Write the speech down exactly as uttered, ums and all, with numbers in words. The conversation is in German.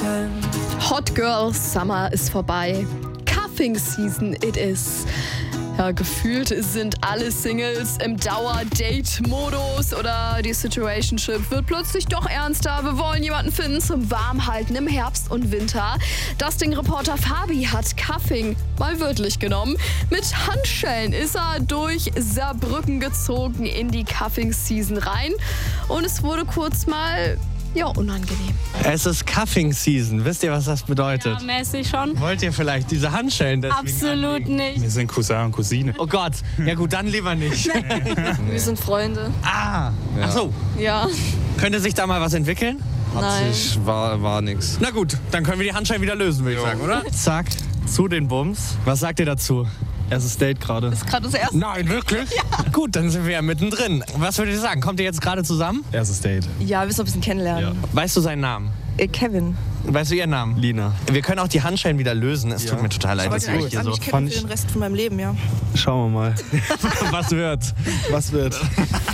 Season. Hot Girl Summer ist vorbei. Cuffing Season it is. Ja, gefühlt sind alle Singles im Dauer-Date-Modus oder die Situationship wird plötzlich doch ernster. Wir wollen jemanden finden zum Warmhalten im Herbst und Winter. Das Ding-Reporter Fabi hat Cuffing mal wörtlich genommen. Mit Handschellen ist er durch Saarbrücken gezogen in die Cuffing-Season rein und es wurde kurz mal... ja, unangenehm. Es ist Cuffing Season. Wisst ihr, was das bedeutet? Ja, mäßig schon. Wollt ihr vielleicht diese Handschellen deswegen Absolut anlegen? nicht. Wir sind Cousin und Cousine. Oh Gott. Ja gut, dann lieber nicht. Wir sind Freunde. Ah. Ach so. Ja. Könnte sich da mal was entwickeln? Nein. War, war nix. Na gut, dann können wir die Handschellen wieder lösen, würde ich sagen, oder? Zack, zu den Bums. Was sagt ihr dazu? Erstes Date gerade. Das ist gerade das erste. Nein, wirklich? Ja. Gut, dann sind wir ja mittendrin. Was würdet ihr sagen? Kommt ihr jetzt gerade zusammen? Erstes Date. Ja, wir müssen ein bisschen kennenlernen. Weißt du seinen Namen? Äh, Kevin. Weißt du ihren Namen? Lina. Wir können auch die Handschellen wieder lösen. Es tut mir total leid, Ich dass wollte wir ihn euch hier eigentlich so... kennen für den Rest von meinem Leben, ja. Schauen wir mal. Was wird? Was wird?